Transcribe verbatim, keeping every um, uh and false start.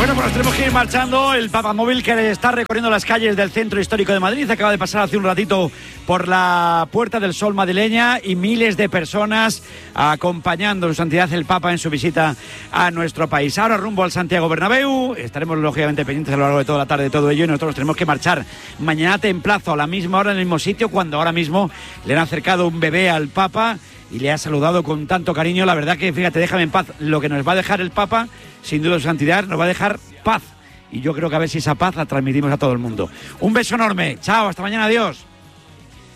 Bueno, pues nos tenemos que ir marchando. El Papa Móvil, que está recorriendo las calles del centro histórico de Madrid, acaba de pasar hace un ratito por la Puerta del Sol madrileña y miles de personas acompañando a su santidad el Papa en su visita a nuestro país. Ahora rumbo al Santiago Bernabéu, estaremos lógicamente pendientes a lo largo de toda la tarde de todo ello, y nosotros tenemos que marchar mañana templazo a la misma hora en el mismo sitio, cuando ahora mismo le han acercado un bebé al Papa y le ha saludado con tanto cariño. La verdad que, fíjate, déjame en paz. Lo que nos va a dejar el Papa, sin duda su santidad, nos va a dejar paz. Y yo creo que a ver si esa paz la transmitimos a todo el mundo. Un beso enorme. Chao, hasta mañana, adiós.